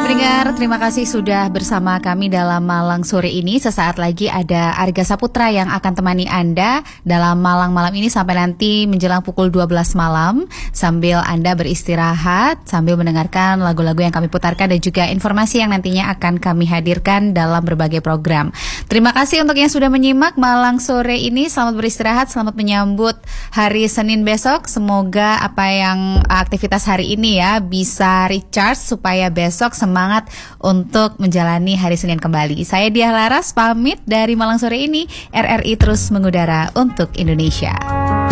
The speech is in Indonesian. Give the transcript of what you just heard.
pendengar, terima kasih sudah bersama kami dalam Malang sore ini. Sesaat lagi ada Arga Saputra yang akan temani Anda dalam Malang malam ini sampai nanti menjelang pukul 12 malam. Sambil Anda beristirahat, sambil mendengarkan lagu-lagu yang kami putarkan dan juga informasi yang nantinya akan kami hadirkan dalam berbagai program. Terima kasih untuk yang sudah menyimak Malang sore ini. Selamat beristirahat, selamat menyambut hari Senin besok. Semoga apa yang aktivitas hari ini ya bisa recharge supaya besok semangat untuk menjalani hari Senin kembali. Saya Diah Laras pamit dari Malang sore ini. RRI terus mengudara untuk Indonesia.